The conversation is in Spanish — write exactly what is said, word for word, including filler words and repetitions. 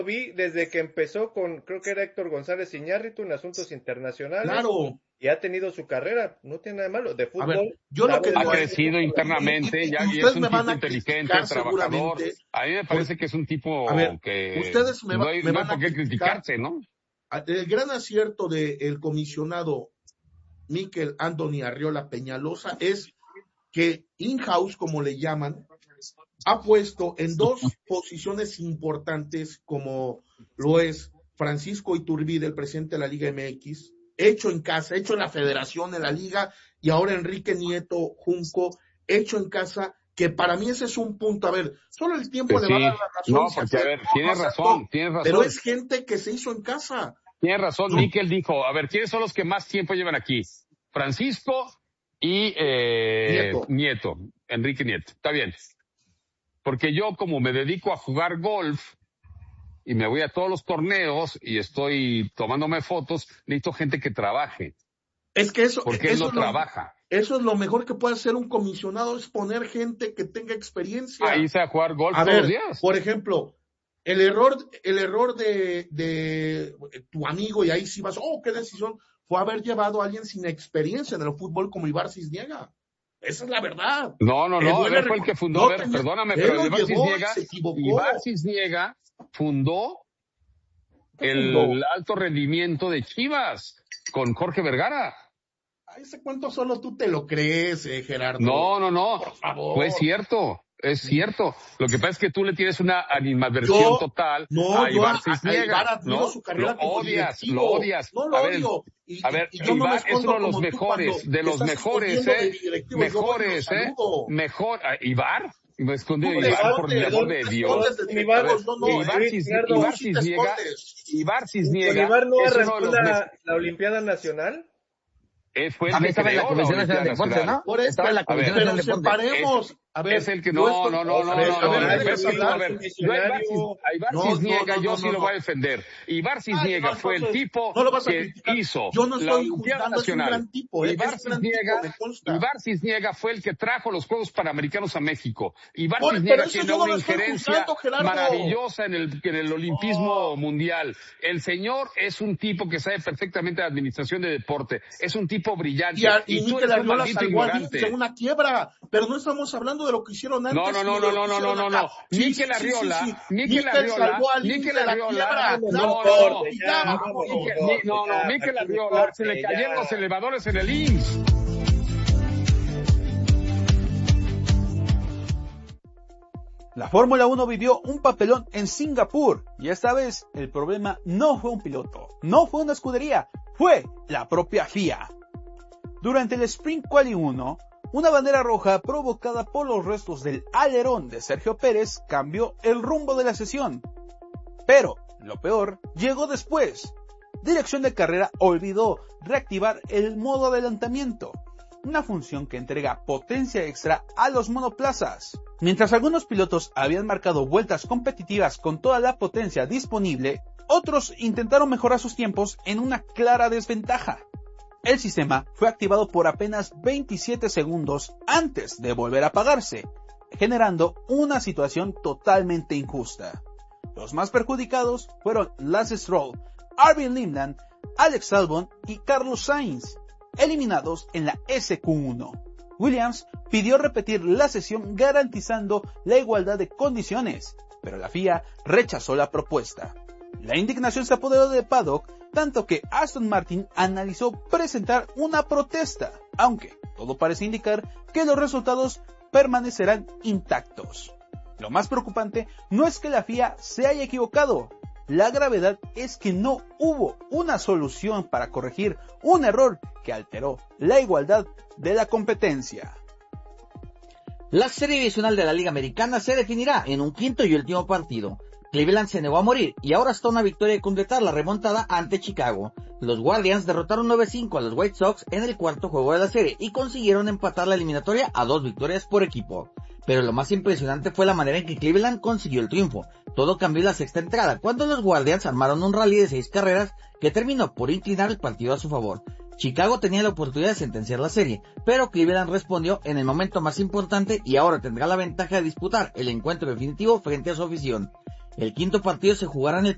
vi desde que empezó con, creo que era Héctor González Iñárritu en asuntos internacionales. Claro. Y ha tenido su carrera, no tiene nada de malo, de fútbol. A ver, yo lo que ha crecido internamente, ya y es un tipo inteligente, trabajador. A mí me parece que es un tipo a ver, que ustedes me, va, no hay, me no van hay por qué criticarse, ¿no? El gran acierto del comisionado Mikel Anthony Arriola Peñalosa es que in-house, como le llaman, ha puesto en dos posiciones importantes, como lo es Francisco Iturbide, el presidente de la Liga M X, hecho en casa, hecho en la federación, en la liga, y ahora Enrique Nieto Junco, hecho en casa, que para mí ese es un punto. A ver, solo el tiempo pues le sí. va a dar la razón. No, porque a ver, tienes razón, tienes razón. Pero es gente que se hizo en casa. Tienes razón, no. Mikel dijo, a ver, ¿quiénes son los que más tiempo llevan aquí? Francisco y eh, Nieto. Nieto, Enrique Nieto, está bien. Porque yo, como me dedico a jugar golf, y me voy a todos los torneos y estoy tomándome fotos, necesito gente que trabaje. Es que eso, porque eso él no es lo, trabaja. Eso es lo mejor que puede hacer un comisionado, es poner gente que tenga experiencia. Ahí se va a jugar golf a todos ver, los días. Por ejemplo, el error, el error de, de tu amigo, y ahí sí vas, oh, qué decisión, fue haber llevado a alguien sin experiencia en el fútbol como Ibar Cisniega. Esa es la verdad. No, no, no, él fue el que fundó, no a ver, tenía, perdóname, pero Ibar Cisniega, se equivocó. Ibar Cisniega fundó el fundó? alto rendimiento de Chivas con Jorge Vergara. A ese cuento solo tú te lo crees, eh, Gerardo. No, no, no. Por favor. Pues es cierto, es cierto. Lo que pasa es que tú le tienes una animadversión yo, total no, a Ibar yo, Cisniega, ¿no? Su carrera lo como odias, directivo. lo odias. No lo a ver, odio. Y, a ver, y yo Ibar no es uno de los mejores, de los mejores, eh. Mejores, eh. Mejor, Ibar. Me escondí de Ibar, por el amor de Dios. Ibar Cisniega, Ibar Cisniega. ¿Ibar no arrancó la, la Olimpiada Nacional? Eh, fue el a que estaba en la Comisión Nacional de Deportes, ¿no? Por eso, estaba en la Comisión Nacional de Deportes. Separemos. A ver, es el que no, no, no, no, no, no, a ver, a Ibar Cisniega yo sí lo voy a defender. Ibar Cisniega fue el tipo que hizo la Olimpiada Nacional. Ibar Cisniega, Ibar Cisniega fue el que trajo los Juegos Panamericanos a México. Ibar Cisniega tiene una injerencia maravillosa en el, en el olimpismo mundial. El señor es un tipo que sabe perfectamente de administración de deporte. Es un tipo brillante. Y, y tú eres un maldito ignorante. En una quiebra, pero no estamos hablando de lo que hicieron antes. No, no, no, no, no, no, no, no, no. Mikel Arriola, Mikel Arriola, Mikel Arriola, no, no, no, no, Mikel Arriola, se le cayeron los elevadores en el I M S S. La Fórmula uno vivió un papelón en Singapur y esta vez el problema no fue un piloto, no fue una escudería, fue la propia F I A. Durante el Sprint Quali uno, una bandera roja provocada por los restos del alerón de Sergio Pérez cambió el rumbo de la sesión. Pero, lo peor, llegó después. Dirección de Carrera olvidó reactivar el modo adelantamiento, una función que entrega potencia extra a los monoplazas. Mientras algunos pilotos habían marcado vueltas competitivas con toda la potencia disponible, otros intentaron mejorar sus tiempos en una clara desventaja. El sistema fue activado por apenas veintisiete segundos antes de volver a apagarse, generando una situación totalmente injusta. Los más perjudicados fueron Lance Stroll, Arvin Lindland, Alex Albon y Carlos Sainz, eliminados en la S Q uno. Williams pidió repetir la sesión garantizando la igualdad de condiciones, pero la F I A rechazó la propuesta. La indignación se apoderó de Paddock, tanto que Aston Martin analizó presentar una protesta, aunque todo parece indicar que los resultados permanecerán intactos. Lo más preocupante no es que la F I A se haya equivocado, la gravedad es que no hubo una solución para corregir un error que alteró la igualdad de la competencia. La serie divisional de la Liga Americana se definirá en un quinto y último partido. Cleveland se negó a morir y ahora está una victoria de completar la remontada ante Chicago. Los Guardians derrotaron nueve cinco a los White Sox en el cuarto juego de la serie y consiguieron empatar la eliminatoria a dos victorias por equipo. Pero lo más impresionante fue la manera en que Cleveland consiguió el triunfo. Todo cambió en la sexta entrada, cuando los Guardians armaron un rally de seis carreras que terminó por inclinar el partido a su favor. Chicago tenía la oportunidad de sentenciar la serie, pero Cleveland respondió en el momento más importante y ahora tendrá la ventaja de disputar el encuentro definitivo frente a su afición. El quinto partido se jugará en el